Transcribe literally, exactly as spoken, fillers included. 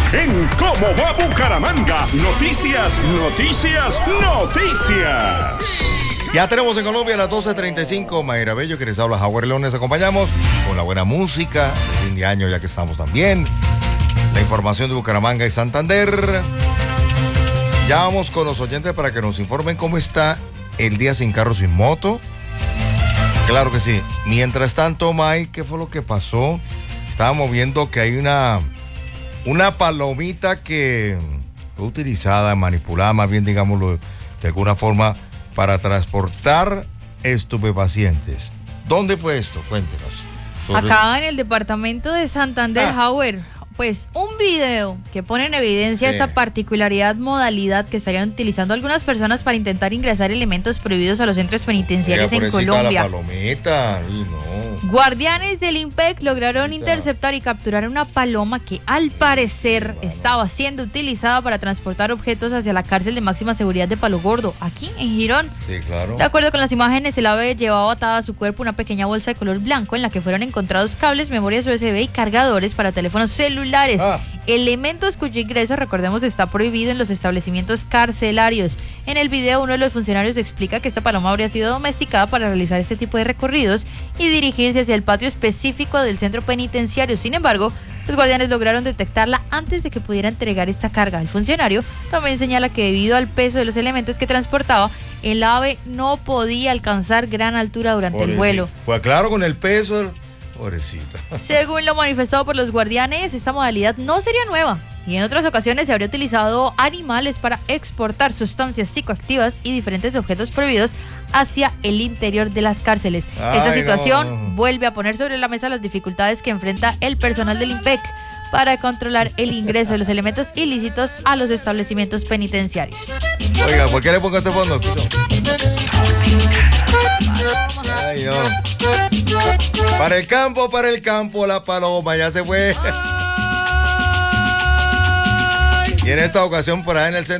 en ¿Cómo va Bucaramanga? Noticias, noticias, noticias. Ya tenemos en Colombia a las doce treinta y cinco. Mayra Bello, que les habla Howard León. Les acompañamos con la buena música de fin de año, ya que estamos también. La información de Bucaramanga y Santander. Ya vamos con los oyentes para que nos informen cómo está el día sin carro, sin moto. Claro que sí. Mientras tanto, May, ¿qué fue lo que pasó? Estábamos viendo que hay una, una palomita que fue utilizada, manipulada, más bien, digámoslo, de alguna forma, para transportar estupefacientes. ¿Dónde fue esto? Cuéntenos. Sobre... Acá en el departamento de Santander, ah. Howard. Pues un video que pone en evidencia sí. esa particularidad, modalidad que estarían utilizando algunas personas para intentar ingresar elementos prohibidos a los centros penitenciarios en Colombia. La palomita. Uy, no. Guardianes del IMPEC lograron interceptar y capturar una paloma que al parecer sí, estaba siendo utilizada para transportar objetos hacia la cárcel de máxima seguridad de Palo Gordo, aquí en Girón. Sí, claro. De acuerdo con las imágenes, el ave llevaba atada a su cuerpo una pequeña bolsa de color blanco en la que fueron encontrados cables, memorias U S B y cargadores para teléfonos celulares. Ah. Elementos cuyo ingreso, recordemos, está prohibido en los establecimientos carcelarios. En el video, uno de los funcionarios explica que esta paloma habría sido domesticada para realizar este tipo de recorridos y dirigirse hacia el patio específico del centro penitenciario. Sin embargo, los guardianes lograron detectarla antes de que pudiera entregar esta carga. El funcionario también señala que debido al peso de los elementos que transportaba, el ave no podía alcanzar gran altura durante Pobrecito. el vuelo. Pues claro, con el peso... Pobrecita. Según lo manifestado por los guardianes, esta modalidad no sería nueva y en otras ocasiones se habría utilizado animales para exportar sustancias psicoactivas y diferentes objetos prohibidos hacia el interior de las cárceles. Ay, esta situación no. vuelve a poner sobre la mesa las dificultades que enfrenta el personal del IMPEC para controlar el ingreso de los elementos ilícitos a los establecimientos penitenciarios. Oiga, ¿por qué le pongo este fondo? Ay, no. Para el campo, para el campo, la paloma ya se fue. Y en esta ocasión, por ahí en el centro.